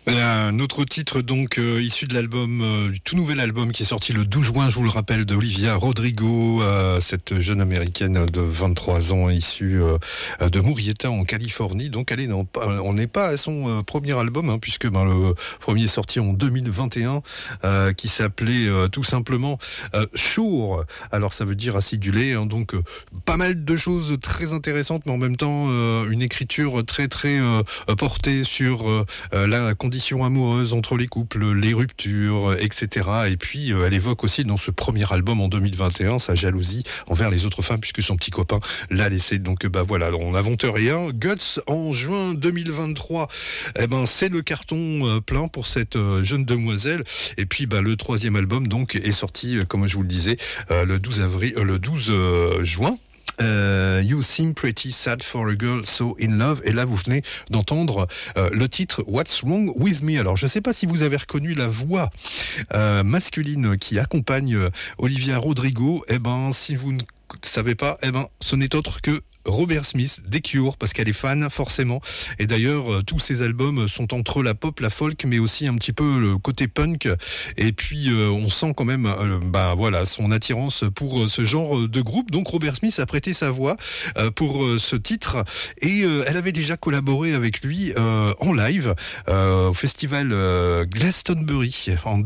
Un autre titre donc issu de l'album, du tout nouvel album qui est sorti le 12 juin, je vous le rappelle, de Olivia Rodrigo, cette jeune américaine de 23 ans issue de Murrieta en Californie. Donc on n'est pas à son premier album, hein, puisque le premier est sorti en 2021, qui s'appelait tout simplement Sure. Alors ça veut dire acidulé, hein, donc pas mal de choses très intéressantes, mais en même temps une écriture très très portée sur la condition amoureuse entre les couples, les ruptures, etc. Et puis elle évoque aussi dans ce premier album en 2021 sa jalousie envers les autres femmes puisque son petit copain l'a laissé. Donc voilà, on n'invente rien. Guts en juin 2023, c'est le carton plein pour cette jeune demoiselle. Et puis le troisième album donc est sorti, comme je vous le disais, le 12 juin. You Seem Pretty Sad for a Girl So in Love. Et là vous venez d'entendre le titre What's Wrong With Me. Alors je ne sais pas si vous avez reconnu la voix masculine qui accompagne Olivia Rodrigo. Si vous ne savez pas, ce n'est autre que Robert Smith des Cure, parce qu'elle est fan forcément, et d'ailleurs tous ses albums sont entre la pop, la folk, mais aussi un petit peu le côté punk, et puis on sent quand même son attirance pour ce genre de groupe. Donc Robert Smith a prêté sa voix pour ce titre, et elle avait déjà collaboré avec lui en live au festival Glastonbury en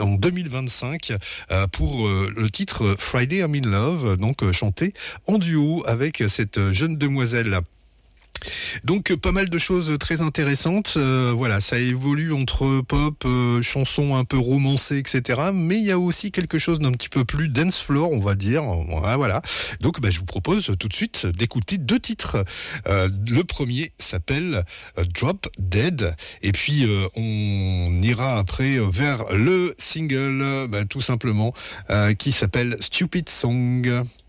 2025 pour le titre Friday I'm in Love, donc chanté en duo avec cette jeune demoiselle. Donc pas mal de choses très intéressantes, ça évolue entre pop, chansons un peu romancées, etc. Mais il y a aussi quelque chose d'un petit peu plus dance floor, on va dire. Voilà. Donc je vous propose tout de suite d'écouter deux titres. Le premier s'appelle Drop Dead, et puis on ira après vers le single, tout simplement, qui s'appelle Stupid Song.